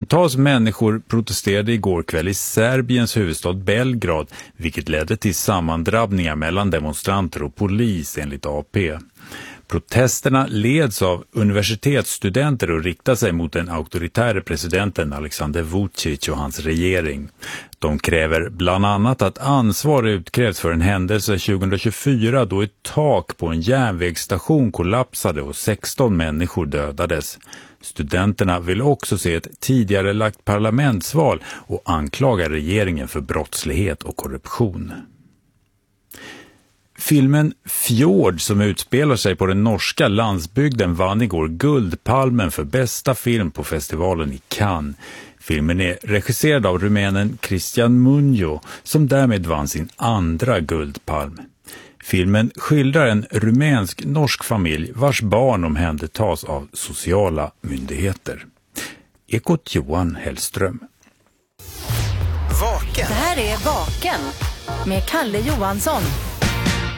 Tusentals människor protesterade igår kväll i Serbiens huvudstad Belgrad, vilket ledde till sammandrabbningar mellan demonstranter och polis enligt AP. Protesterna leds av universitetsstudenter och riktar sig mot den auktoritära presidenten Aleksandar Vučić och hans regering. De kräver bland annat att ansvar utkrävs för en händelse 2024 då ett tak på en järnvägsstation kollapsade och 16 människor dödades. Studenterna vill också se ett tidigare lagt parlamentsval och anklagar regeringen för brottslighet och korruption. Filmen Fjord som utspelar sig på den norska landsbygden vann igår Guldpalmen för bästa film på festivalen i Cannes. Filmen är regisserad av rumänen Cristian Munjo som därmed vann sin andra Guldpalm. Filmen skildrar en rumänsk-norsk familj vars barn omhändertas av sociala myndigheter. Ekot Johan Hellström. Vaken. Det här är Vaken med Kalle Johansson.